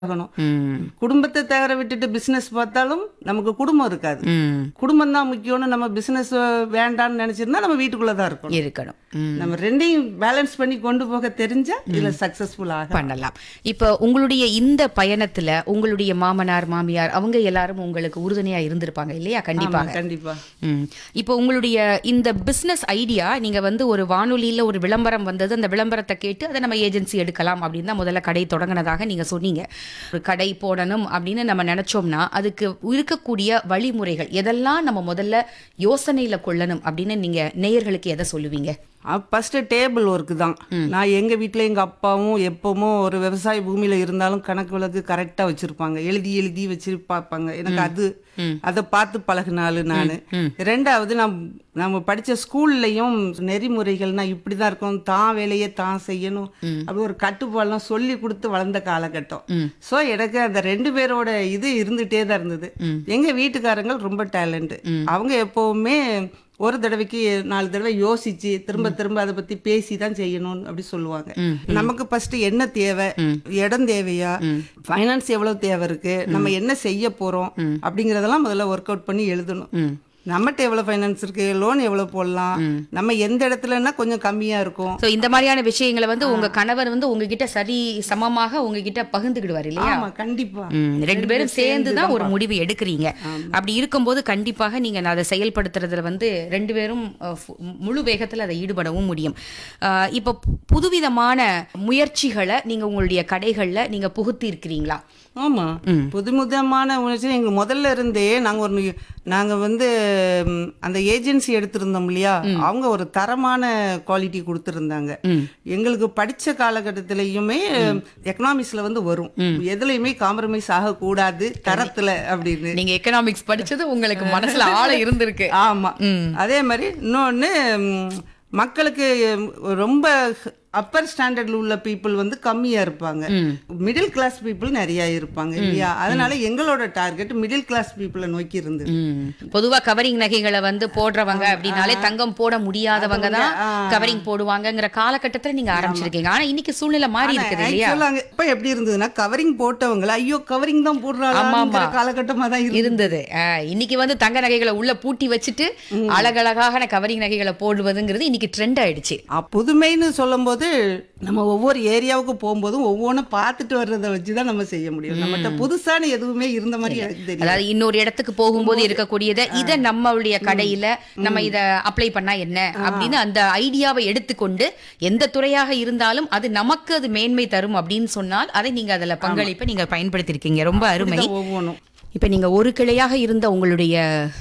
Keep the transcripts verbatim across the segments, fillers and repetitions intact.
ஆகணும். ம். குடும்பத்தை தவிர விட்டுட்டு பிசினஸ் பார்த்தாலும் நமக்கு குடும்பம் இருக்காது. ம். குடும்பம் தான் முக்கியம்னு நம்ம பிசினஸ் வேண்டாம்னு நினைச்சிருந்தா நம்ம வீட்டுக்குள்ள தான் இருக்கணும். இருக்கணும். ம். நம்ம ரெண்டையும் பேலன்ஸ் பண்ணி கொண்டு போக தெரிஞ்சா இதுல சக்சஸ்ஃபுல் ஆக பண்ணலாம். இப்போ உங்களுடைய இந்த பயணத்துல உங்களுடைய மாமனார் மாமியார் அவங்க எல்லாரும் உங்களுக்கு உறுதுணையா இருந்திருப்பாங்க இல்லையா? கண்டிப்பாக. கண்டிப்பா. ம். இப்போ உங்களுடைய இந்த பிசினஸ் ஐடியா நீங்க வந்து ஒரு வானொலியில ஒரு விளம்பரம் வந்தது, அந்த விளம்பரத்தை கேட்டு அதை நம்ம ஏஜென்சி எடுக்கலாம் அப்படின்னு தான் முதல்ல கடை தொடங்கினதாக நீங்க சொன்னீங்க. ஒரு கடை போடணும் அப்படின்னு நம்ம நினைச்சோம்னா அதுக்கு இருக்கக்கூடிய வழிமுறைகள் எதெல்லாம் நம்ம முதல்ல யோசனையில கொள்ளணும் அப்படின்னு நீங்க நேயர்களுக்கு எதை சொல்லுவீங்க? ஃபர்ஸ்ட் டேபிள் ஒர்க்கு தான். நான் எங்க வீட்டில் எங்க அப்பாவும் எப்பவும் ஒரு விவசாய பூமியில இருந்தாலும் கணக்கு வழக்கு கரெக்டா வச்சிருப்பாங்க. எழுதி எழுதி வச்சு பார்ப்பாங்க. எனக்கு அது அதை பார்த்து பழகினாலும் நான். ரெண்டாவது நான் நம்ம படிச்ச ஸ்கூல்லையும் நெறிமுறைகள்னா இப்படிதான் இருக்கும், தான் வேலையை தான் செய்யணும் அப்படி ஒரு கட்டுப்பாடெல்லாம் சொல்லி கொடுத்து வளர்ந்த காலகட்டம். ஸோ எனக்கு அந்த ரெண்டு பேரோட இது இருந்துகிட்டே தான் இருந்தது. எங்க வீட்டுக்காரங்க ரொம்ப டேலண்ட். அவங்க எப்பவுமே ஒரு தடவைக்கு நாலு தடவை யோசிச்சு திரும்ப திரும்ப அதை பத்தி பேசி தான் செய்யணும்னு அப்படி சொல்லுவாங்க. நமக்கு ஃபர்ஸ்ட் என்ன தேவை, இடம் தேவையா, ஃபைனான்ஸ் எவ்வளவு தேவை இருக்கு, நம்ம என்ன செய்ய போறோம் அப்படிங்கறதெல்லாம் முதல்ல ஒர்க் அவுட் பண்ணி எழுதணும். நம்மகிட்ட எவ்வளவு ஃபைனான்ஸ் இருக்கு, லோன் எவ்வளவு போடலாம், நம்ம எந்த இடத்துலன்னா கொஞ்சம் கம்மியா இருக்கும். சோ இந்த மாதிரியான விஷயங்களை வந்து உங்க கணவர் வந்து உங்ககிட்ட சரி சமமாக உங்ககிட்ட பகிர்ந்துக்கிடுவார் இல்லையா? ஆமா, கண்டிப்பா. ம், ரெண்டு பேரும் சேர்ந்து தான் ஒரு முடிவு எடுக்கிறீங்க. அப்படி இருக்கும்போது கண்டிப்பாக நீங்க அதை செயல்படுத்துறதுல வந்து ரெண்டு பேரும் அஹ், ஃபு- முழு வேகத்துல அதை ஈடுபடவும் முடியும். அஹ், இப்போ புதுவிதமான முயற்சிகளை நீங்க உங்களுடைய கடைகள்ல நீங்க புகுத்தி இருக்கிறீங்களா? ஆமா, புதுமுதமான உணர்ச்சி எங்க முதல்ல இருந்தே நாங்க ஒரு நாங்க வந்து ம், அந்த ஏஜென்சி எடுத்திருந்தோம் இல்லையா, அவங்க ஒரு தரமான குவாலிட்டி கொடுத்திருந்தாங்க. எங்களுக்கு படிச்ச காலகட்டத்திலயுமே எக்கனாமிக்ஸ்ல வந்து வரும், எதுலயுமே காம்ப்ரமைஸ் ஆகக்கூடாது தரத்துல அப்படின்னு. நீங்க எக்கனாமிக்ஸ் படிச்சது உங்களுக்கு மனசுல ஆழ இருந்திருக்கு. ஆமா. அதே மாதிரி இன்னொன்னு ம், மக்களுக்கு ரொம்ப அப்பர் ஸ்டாண்டர்ட்ல உள்ள பீப்புள் வந்து கம்மியா இருப்பாங்க, மிடில் கிளாஸ் பீப்புள் நிறைய இருப்பாங்க இல்லையா. அதனால எங்களோட டார்கெட் மிடில் கிளாஸ் பீப்புளை நோக்கி இருந்தது. ம். பொதுவா கவரிங் நகைகளை வந்து போடுறவங்க அப்படின்னாலே தங்கம் போட முடியாதவங்க தான் கவரிங் போடுவாங்கங்கிற காலகட்டத்துல நீங்க ஆரம்பிச்சிருக்கீங்க. ஆனா இன்னைக்கு சூழ்நிலை மாறி இருக்குது இல்லையா? சொல்லுவாங்க இப்ப எப்படி இருந்ததுன்னா, கவரிங் போட்டவங்க ஐயோ கவரிங் தான் போடுறாங்க காலகட்டமா தான் இருந்தது. இருந்தது. அஹ், இன்னைக்கு வந்து தங்க நகைகளை உள்ள பூட்டி வச்சுட்டு அழகழகான கவரிங் நகைகளை போடுவதுங்கிறது இன்னைக்கு ட்ரெண்ட் ஆயிடுச்சு. அ, புதுமைன்னு சொல்லும் போது நம்ம ஒவ்வொரு ஏரியாவுக்கு போகும்போதும் ஒவ்வொன்றும் பார்த்துட்டு வர்றதை வச்சுதான் நம்ம செய்ய முடியும். நம்மகிட்ட புதுசான எதுவுமே இருந்த மாதிரி எனக்கு தெரியும். அதாவது இன்னொரு இடத்துக்கு போகும்போது இருக்கக்கூடியதை இதை நம்மளுடைய கடையில நம்ம இதை அப்ளை பண்ணா என்ன அப்படின்னு அந்த ஐடியாவை எடுத்துக்கொண்டு எந்த துறையாக இருந்தாலும் அது நமக்கு அது மேன்மை தரும் அப்படின்னு சொன்னால் அதை நீங்க அதுல பங்களிப்பை நீங்க பயன்படுத்திருக்கீங்க. ரொம்ப அருமை. ஒவ்வொன்றும் இப்போ நீங்கள் ஒரு கிளையாக இருந்த உங்களுடைய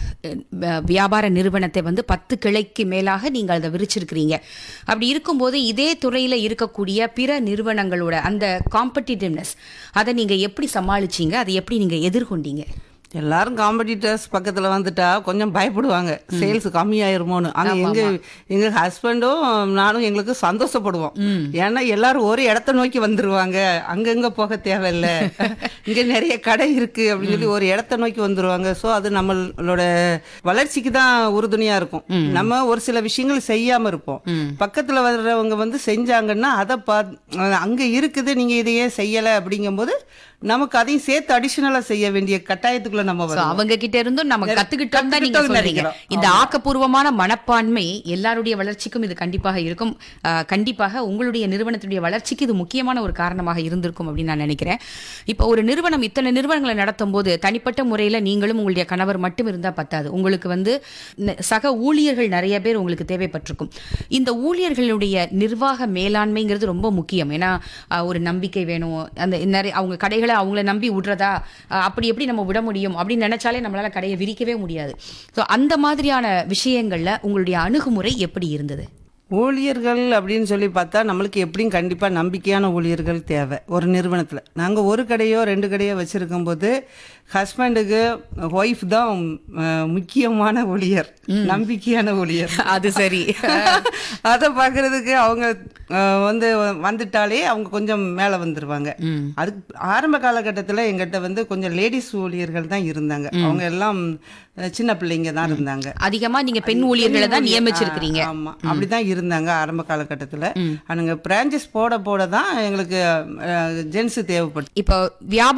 அஹ், வியாபார நிறுவனத்தை வந்து பத்து கிளைக்கு மேலாக நீங்கள் அதை விரிச்சிருக்கிறீங்க. அப்படி இருக்கும்போது இதே துறையில் இருக்கக்கூடிய பிற நிறுவனங்களோட அந்த காம்படிட்டிவ்னஸ் அதை நீங்கள் எப்படி சமாளிச்சீங்க, அதை எப்படி நீங்கள் எதிர்கொண்டீங்க? எல்லாரும் காம்படிட்டர்ஸ் பக்கத்துல வந்துட்டா கொஞ்சம் பயப்படுவாங்க, சேல்ஸ் கம்மியாயிருமோன்னு. ஆனா எங்க எங்க ஹஸ்பண்டும் நானும் எங்களுக்கு சந்தோஷப்படுவோம். ஏன்னா எல்லாரும் ஒரு இடத்த நோக்கி வந்துருவாங்க, அங்கங்க போக தேவையில்லை, இங்க நிறைய கடை இருக்கு அப்படின்னு சொல்லி ஒரு இடத்த நோக்கி வந்துருவாங்க. ஸோ அது நம்மளோட வளர்ச்சிக்கு தான் உறுதுணையா இருக்கும். நம்ம ஒரு சில விஷயங்கள் செய்யாம இருப்போம், பக்கத்துல வர்றவங்க வந்து செஞ்சாங்கன்னா அதை பா அங்க இருக்குது நீங்க இதையே செய்யலை அப்படிங்கும்போது நமக்கு அதையும் சேர்த்து அடிஷனலா செய்ய வேண்டிய கட்டாயத்துக்குள்ள நம்ம So, வரோம். அவங்க கிட்ட இருந்தும் நம்ம கத்துக்கிட்டோம் தான் நீங்க கத்துக்கிட்டோம் சொல்றீங்க. நினைக்கிறோம். இந்த ஆக்கப்பூர்வமான மனப்பான்மை எல்லாருடைய வளர்ச்சிக்கும் இது கண்டிப்பாக இருக்கும். அஹ், கண்டிப்பாக உங்களுடைய நிறுவனத்துடைய வளர்ச்சிக்கு இது முக்கியமான ஒரு காரணமாக இருந்திருக்கும் அப்படின்னு நான் நினைக்கிறேன். இப்போ ஒரு நிறுவனம் இத்தனை நிறுவனங்களை நடத்தும் போது தனிப்பட்ட முறையில் நீங்களும் உங்களுடைய கணவர் மட்டும் இருந்தால் பத்தாது. உங்களுக்கு வந்து ந- சக ஊழியர்கள் நிறைய பேர் உங்களுக்கு தேவைப்பட்டிருக்கும். இந்த ஊழியர்களுடைய நிர்வாக மேலாண்மைங்கிறது ரொம்ப முக்கியம். ஏன்னா அஹ், ஒரு நம்பிக்கை வேணும். அந்த நிறைய அவங்க கடைகளை அவங்கள நம்பி விடுறதா, அஹ், அப்படி எப்படி நம்ம விட முடியும் அப்படின்னு நினைச்சாலே நம்மளால கடையை விரிக்கவே முடியாது. ஸோ அந்த மாதிரியான விஷயங்கள்ல உங்களுடைய அணுகுமுறை எப்படி இருந்தது? ஊழியர்கள் அப்படின்னு சொல்லி பார்த்தா நம்மளுக்கு எப்படியும் கண்டிப்பா நம்பிக்கையான ஊழியர்கள் தேவை ஒரு நிறுவனத்துல. நாங்க ஒரு கடையோ ரெண்டு கடையோ வச்சிருக்கும் போது ஹஸ்பண்டுக்கு ஒய்ஃப் தான் அஹ், முக்கியமான ஊழியர், நம்பிக்கையான ஊழியர். அது சரி. அதை பார்க்கறதுக்கு அவங்க அஹ், வந்து வந்துட்டாலே அவங்க கொஞ்சம் மேலே வந்துருவாங்க. அதுக்கு ஆரம்ப காலகட்டத்தில் எங்கிட்ட வந்து கொஞ்சம் லேடிஸ் ஊழியர்கள் தான் இருந்தாங்க. அவங்க எல்லாம் அஹ், சின்ன பிள்ளைங்க தான் இருந்தாங்க. அதிகமா நீங்க பெண் ஊழியர்களை தான் நியமிச்சிருக்கிறீங்க. ஆமா, அப்படிதான் இருந்தாங்க ஆரம்ப காலகட்டத்தில். அவங்க பிரான்ச்சஸ் போட போட தான் எங்களுக்கு ஜென்ஸ் தேவைப்பட்டு. இப்போ வியாபார